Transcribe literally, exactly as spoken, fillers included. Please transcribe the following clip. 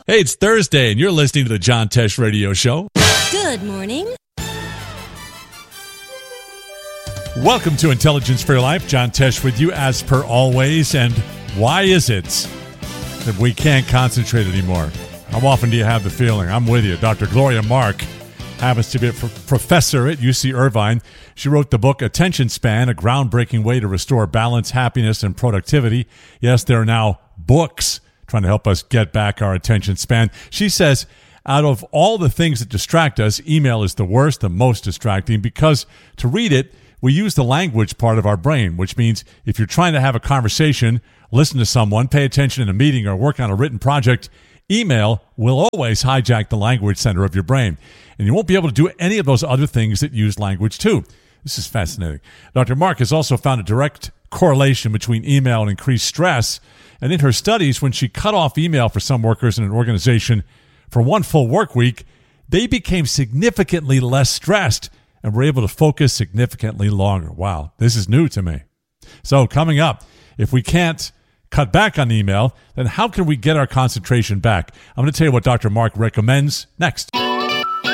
Hey, it's Thursday, and you're listening to the John Tesh Radio Show. Good morning. Welcome to Intelligence for Your Life. John Tesh with you, as per always. And why is it that we can't concentrate anymore? How often do you have the feeling? I'm with you. Doctor Gloria Mark happens to be a f- professor at U C Irvine. She wrote the book Attention Span, a groundbreaking way to restore balance, happiness, and productivity. Yes, there are now books trying to help us get back our attention span. She says, out of all the things that distract us, email is the worst, the most distracting, because to read it, we use the language part of our brain, which means if you're trying to have a conversation, listen to someone, pay attention in a meeting, or work on a written project, email will always hijack the language center of your brain. And you won't be able to do any of those other things that use language too. This is fascinating. Doctor Mark has also found a direct correlation between email and increased stress. And in her studies, when she cut off email for some workers in an organization for one full work week, they became significantly less stressed and were able to focus significantly longer. Wow, this is new to me. So coming up, if we can't cut back on email, then how can we get our concentration back? I'm going to tell you what Doctor Mark recommends next.